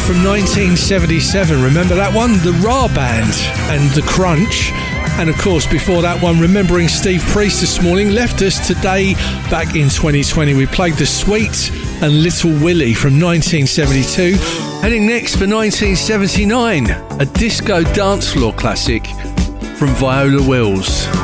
from 1977. Remember that one? The Ra Band and The Crunch. And of course, before that one, remembering Steve Priest this morning, left us today back in 2020. We played The Sweet and Little Willie from 1972. Heading next for 1979, a disco dance floor classic from Viola Wills.